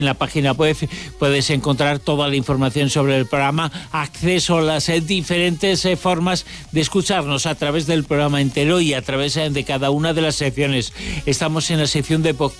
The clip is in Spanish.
En la página web puedes encontrar toda la información sobre el programa, acceso a las diferentes formas de escucharnos a través del programa entero y a través de cada una de las secciones. Estamos en la sección de podcast.